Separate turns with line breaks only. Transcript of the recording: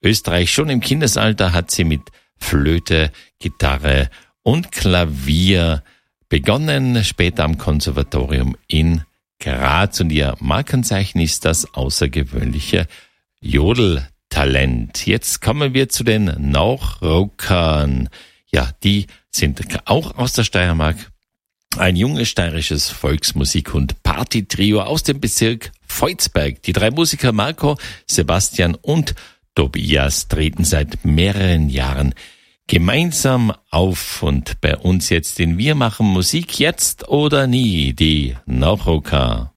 Österreich. Schon im Kindesalter hat sie mit Flöte, Gitarre und Klavier begonnen, später am Konservatorium in Graz. Und ihr Markenzeichen ist das außergewöhnliche Jodeltalent. Jetzt kommen wir zu den Nachrockern. Ja, die sind auch aus der Steiermark. Ein junges steirisches Volksmusik- und Partytrio aus dem Bezirk Volzberg. Die drei Musiker Marco, Sebastian und Tobias treten seit mehreren Jahren gemeinsam auf. Und bei uns jetzt in Wir machen Musik jetzt oder nie, die Nachrocker.